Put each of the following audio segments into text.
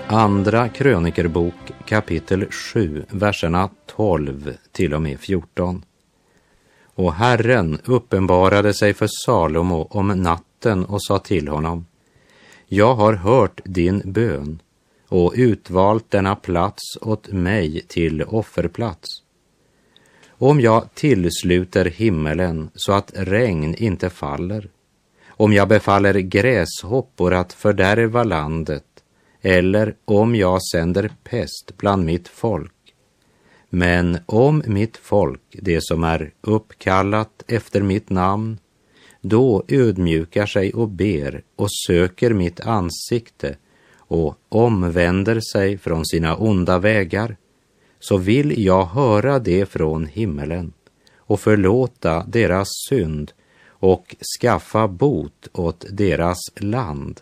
Andra krönikerbok kapitel 7, verserna 12 till och med 14. Och Herren uppenbarade sig för Salomo om natten och sa till honom: Jag har hört din bön och utvalt denna plats åt mig till offerplats. Om jag tillsluter himmelen så att regn inte faller, om jag befaller gräshoppor att fördärva landet, eller om jag sänder pest bland mitt folk. Men om mitt folk, det som är uppkallat efter mitt namn, då ödmjukar sig och ber och söker mitt ansikte och omvänder sig från sina onda vägar, så vill jag höra det från himmelen och förlåta deras synd och skaffa bot åt deras land.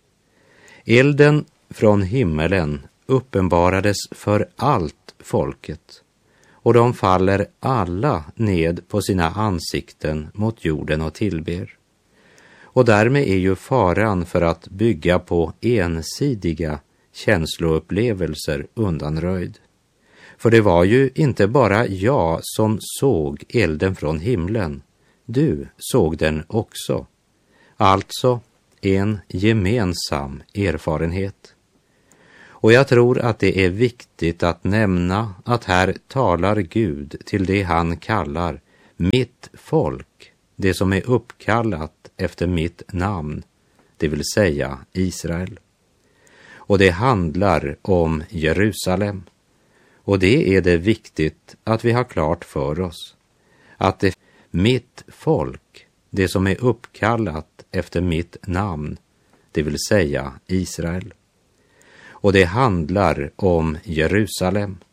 Elden från himmelen uppenbarades för allt folket, och de faller alla ned på sina ansikten mot jorden och tillber. Och därmed är ju faran för att bygga på ensidiga känsloupplevelser undanröjd. För det var ju inte bara jag som såg elden från himlen, du såg den också. Alltså en gemensam erfarenhet. Och jag tror att det är viktigt att nämna att här talar Gud till det han kallar mitt folk, det som är uppkallat efter mitt namn, det vill säga Israel. Och det handlar om Jerusalem. Och det är det viktigt att vi har klart för oss, att det mitt folk, det som är uppkallat efter mitt namn, det vill säga Israel. Och det handlar om Jerusalem.